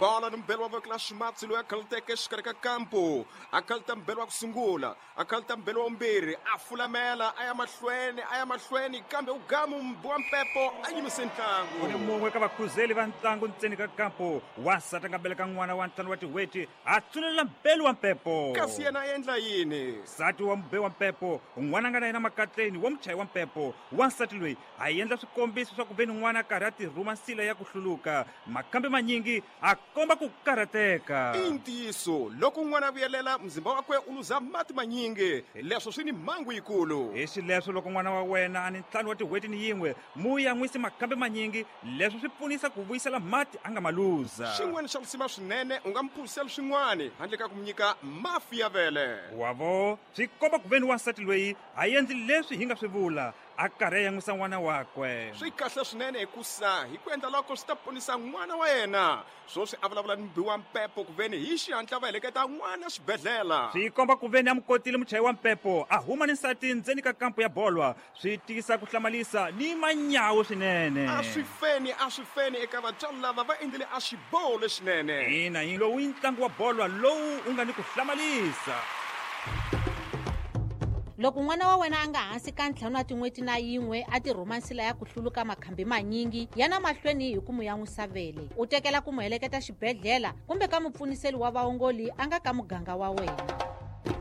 bola no mbelo wa vokela ximatsi loyi a khaluteke exikarhi ka kampo a khaluta mbelo wa ku sungula a khaluta mbelo wa vumbirhi a fulamela a ya mahlweni kambe ugamu mbiwa mpepo a yimise ntlangu. Ku ni mun'we ka vakhuzeli va ntlangu ntseni ka kampo wansati a nga beleka n'wana wa ntlhanu wa tiweti a tsulelela mbelo wa mpepo. Kasi yena a endla yini? Nsati wa mbe wa mpepo n'wana a nga na yena makatleni wa muchayi wa mpepo wansati loyi a endla swikombiso swa ku veni n'wana a karhi a tirhuma nsila ya ku hluluka makambe manyingi a komba ku karhateka. I ntiyiso loko n'wana a vuyelela mzimba wakwe u luza mati manyingi leswo swi ni mhangu yikulu. Hi xileswo loko n'wana wa wena a ni ntlhanu wa tiweti ni yin'we mu ya n'wisi makambe manyingi leswi swi pfunisa ku vuyisela mati a nga ma luza. Xin'wana xa lusima swinene u nga mphurisela swin'wana handle ka ku mu nyika mafi ya vele. Wavo swi komba ku veni wansati loyi a endli leswi hi nga swi vula a karhi a yan'wisa n'wana wakwe. Swi kahle swinene hikusa hi ku endla loko swi ta ponisa n'wana wa yena swoswi a vulavula ni mbiwa mpepo ku veni hi xihatla va heleketa n'wana xibedhlela. Swi komba ku veni a mu kotile muchayi wa mpepo a huma ni nsati ndzeni ka kampo ya bolwa swi tiyisa ku hlamalisa ni manyawu swinene. A swi feni eka vatswari lava va endlile a xiboho lexinene. Ina hi lowu i ntlangu wa bolwa lowu u nga ni ku hlamalisa. Loko n'wana wa wena a nga hansi ka ntlhanu wa tin'weti na yin'we a tirhuma nsila ya ku hluluka makhambi manyingi yana mahlweni hi ku mu yan'wisa vele u tekela ku mu heleketa xibedhlela kumbe ka mupfuniseli wa vaongoli a nga ka muganga wa wena.